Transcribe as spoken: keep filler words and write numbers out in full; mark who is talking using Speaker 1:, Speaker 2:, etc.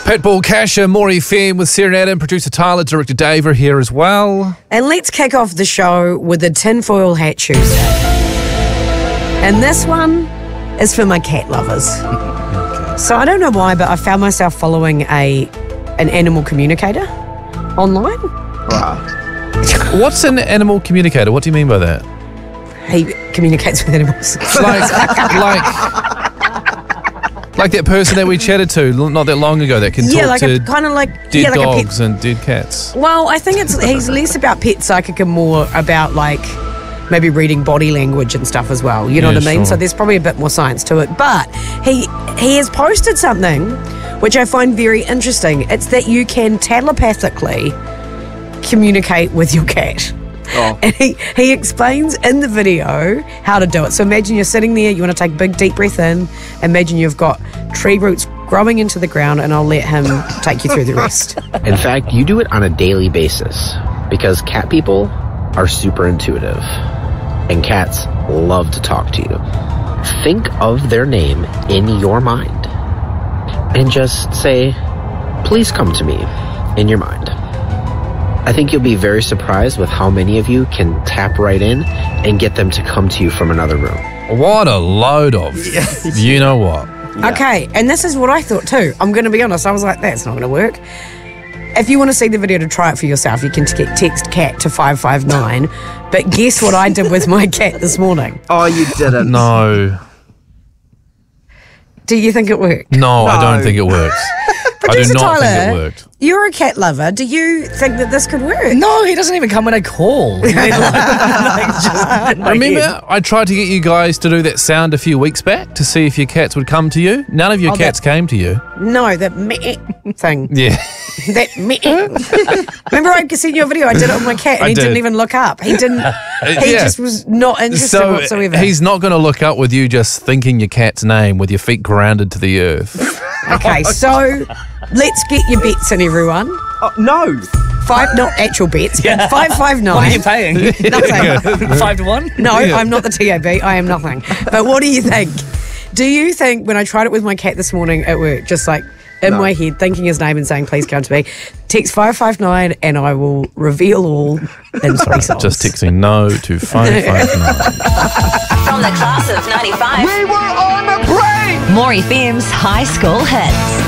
Speaker 1: Pitbull, Kasha, Maury Femme with Serenade and producer Tyler, director Dave are here as well.
Speaker 2: And let's kick off the show with a tinfoil hat Tuesday. And this one is for my cat lovers. So I don't know why, but I found myself following a an animal communicator online.
Speaker 3: Right.
Speaker 1: What's an animal communicator? What do you mean by that?
Speaker 2: He communicates with animals.
Speaker 1: Like, like, like that person that we chatted to l- not that long ago that can
Speaker 2: yeah,
Speaker 1: talk
Speaker 2: like
Speaker 1: to
Speaker 2: a kind of like
Speaker 1: dead
Speaker 2: yeah, like a pet.
Speaker 1: dogs and dead cats.
Speaker 2: Well, I think it's he's less about pet psychic and more about like maybe reading body language and stuff as well. You know
Speaker 1: Yeah,
Speaker 2: what I mean?
Speaker 1: sure.
Speaker 2: So there's probably a bit more science to it. But he he has posted something which I find very interesting. It's that you can telepathically communicate with your cat.
Speaker 3: Oh.
Speaker 2: And he, he explains in the video how to do it. So imagine you're sitting there, you want to take a big deep breath in. Imagine you've got tree roots growing into the ground, and I'll let him take you through the rest.
Speaker 4: In fact, you do it on a daily basis because cat people are super intuitive and cats love to talk to you. Think of their name in your mind and just say, please come to me in your mind. I think you'll be very surprised with how many of you can tap right in and get them to come to you from another room.
Speaker 1: What a load of you know what.
Speaker 3: Yeah.
Speaker 2: Okay, and this is what I thought too. I'm going to be honest, I was like, that's not going to work. If you want to see the video to try it for yourself, you can t- text cat to five five nine. But guess what I did with my cat this morning?
Speaker 3: Oh, you didn't.
Speaker 1: No,
Speaker 2: Do you think it worked?
Speaker 1: no, I don't
Speaker 3: No.
Speaker 1: think it works. I do
Speaker 2: Producer
Speaker 1: not
Speaker 2: Tyler,
Speaker 1: think it worked.
Speaker 2: You're a cat lover. Do you think that this could work?
Speaker 5: No, he doesn't even come when I call. Like, just in my
Speaker 1: Remember,
Speaker 5: head.
Speaker 1: I tried to get you guys to do that sound a few weeks back to see if your cats would come to you. None of your
Speaker 2: Oh,
Speaker 1: cats
Speaker 2: that-
Speaker 1: came to you.
Speaker 2: No, that meh thing.
Speaker 1: Yeah.
Speaker 2: That meh. Remember I sent you a video? I did it with my cat, and
Speaker 1: I
Speaker 2: he didn't
Speaker 1: did.
Speaker 2: even look up. He didn't. He
Speaker 1: Yeah.
Speaker 2: just was not interested
Speaker 1: So
Speaker 2: whatsoever.
Speaker 1: he's not going to look up with you just thinking your cat's name with your feet grounded to the earth.
Speaker 2: Okay, so let's get your bets in, everyone.
Speaker 3: Oh, no.
Speaker 2: Five, not actual bets, but five five nine.
Speaker 5: What are you paying?
Speaker 2: Nothing.
Speaker 5: Five to one?
Speaker 2: No,
Speaker 1: Yeah.
Speaker 2: I'm not the T A B. I am nothing. But what do you think? Do you think when I tried it with my cat this morning, it worked? Just like in
Speaker 3: No.
Speaker 2: my head, thinking his name and saying, please come to me. Text five five nine and I will reveal all in three songs.
Speaker 1: Just texting no to five five nine.
Speaker 6: From the class of ninety-five,
Speaker 3: We were on a break.
Speaker 6: Maury Femme's High School Hits.